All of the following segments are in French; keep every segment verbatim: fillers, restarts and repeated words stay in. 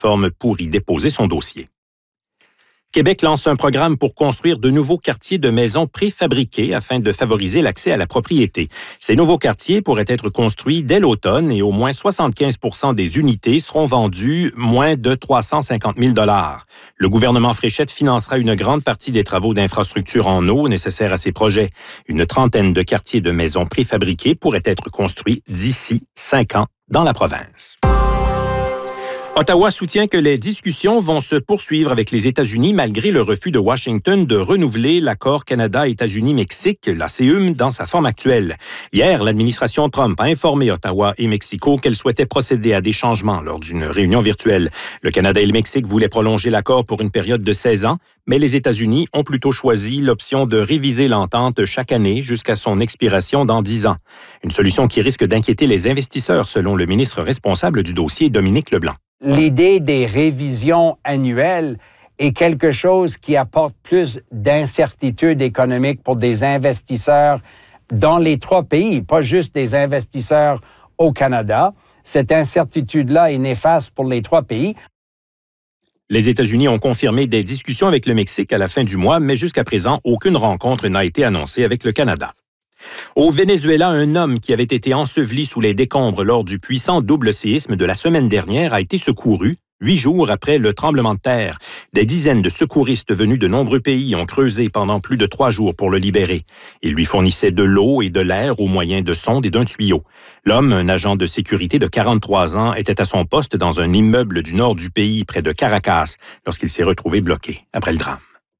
plateforme pour y déposer son dossier. Québec lance un programme pour construire de nouveaux quartiers de maisons préfabriquées afin de favoriser l'accès à la propriété. Ces nouveaux quartiers pourraient être construits dès l'automne et au moins soixante-quinze pour cent des unités seront vendues moins de trois cent cinquante mille dollars. Le gouvernement Fréchette financera une grande partie des travaux d'infrastructure en eau nécessaires à ces projets. Une trentaine de quartiers de maisons préfabriquées pourraient être construits d'ici cinq ans dans la province. Ottawa soutient que les discussions vont se poursuivre avec les États-Unis malgré le refus de Washington de renouveler l'accord Canada-États-Unis-Mexique, l'A C E M, dans sa forme actuelle. Hier, l'administration Trump a informé Ottawa et Mexico qu'elle souhaitait procéder à des changements lors d'une réunion virtuelle. Le Canada et le Mexique voulaient prolonger l'accord pour une période de seize ans, mais les États-Unis ont plutôt choisi l'option de réviser l'entente chaque année jusqu'à son expiration dans dix ans. Une solution qui risque d'inquiéter les investisseurs, selon le ministre responsable du dossier, Dominique Leblanc. L'idée des révisions annuelles est quelque chose qui apporte plus d'incertitude économique pour des investisseurs dans les trois pays, pas juste des investisseurs au Canada. Cette incertitude-là est néfaste pour les trois pays. Les États-Unis ont confirmé des discussions avec le Mexique à la fin du mois, mais jusqu'à présent, aucune rencontre n'a été annoncée avec le Canada. Au Venezuela, un homme qui avait été enseveli sous les décombres lors du puissant double séisme de la semaine dernière a été secouru, huit jours après le tremblement de terre. Des dizaines de secouristes venus de nombreux pays ont creusé pendant plus de trois jours pour le libérer. Ils lui fournissaient de l'eau et de l'air au moyen de sondes et d'un tuyau. L'homme, un agent de sécurité de quarante-trois ans, était à son poste dans un immeuble du nord du pays, près de Caracas, lorsqu'il s'est retrouvé bloqué après le drame.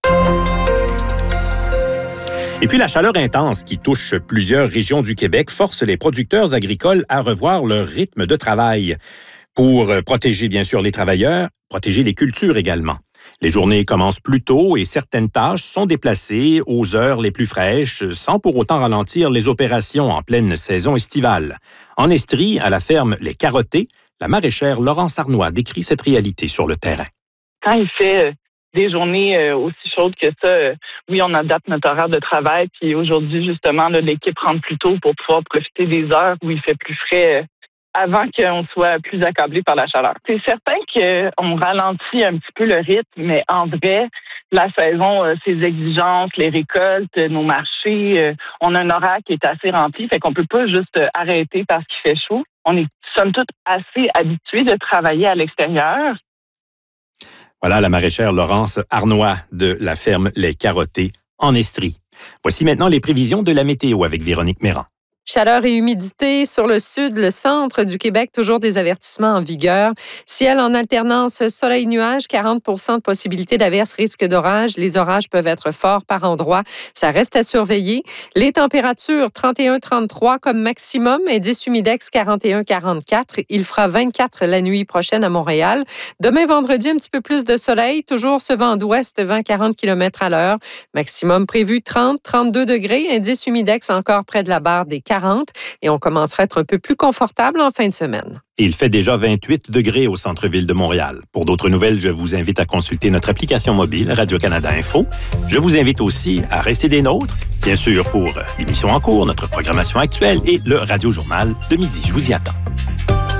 Et puis la chaleur intense qui touche plusieurs régions du Québec force les producteurs agricoles à revoir leur rythme de travail pour protéger bien sûr les travailleurs, protéger les cultures également. Les journées commencent plus tôt et certaines tâches sont déplacées aux heures les plus fraîches sans pour autant ralentir les opérations en pleine saison estivale. En Estrie, à la ferme Les Carottés, la maraîchère Laurence Arnois décrit cette réalité sur le terrain. Quand il fait des journées euh, aussi chaudes que ça, euh, oui, on adapte notre horaire de travail. Puis aujourd'hui, justement, là, l'équipe rentre plus tôt pour pouvoir profiter des heures où il fait plus frais euh, avant qu'on soit plus accablé par la chaleur. C'est certain qu'on ralentit un petit peu le rythme, mais en vrai, la saison, euh, ses exigences, les récoltes, euh, nos marchés, euh, on a un horaire qui est assez rempli, fait qu'on peut pas juste euh, arrêter parce qu'il fait chaud. On est, somme toute, assez habitués de travailler à l'extérieur. Voilà la maraîchère Laurence Arnois de la ferme Les Carottés en Estrie. Voici maintenant les prévisions de la météo avec Véronique Méran. Chaleur et humidité sur le sud, le centre du Québec, toujours des avertissements en vigueur. Ciel en alternance soleil-nuage, quarante pour cent de possibilité d'averse, risque d'orage. Les orages peuvent être forts par endroits. Ça reste à surveiller. Les températures, trente et un à trente-trois comme maximum, indice humidex quarante et un à quarante-quatre. Il fera vingt-quatre la nuit prochaine à Montréal. Demain, vendredi, un petit peu plus de soleil. Toujours ce vent d'ouest, vingt à quarante kilomètres à l'heure. Maximum prévu trente à trente-deux degrés. Indice humidex encore près de la barre des quarante. Et on commencera à être un peu plus confortable en fin de semaine. Il fait déjà vingt-huit degrés au centre-ville de Montréal. Pour d'autres nouvelles, je vous invite à consulter notre application mobile Radio-Canada Info. Je vous invite aussi à rester des nôtres, bien sûr pour l'émission en cours, notre programmation actuelle et le Radio-Journal de midi. Je vous y attends.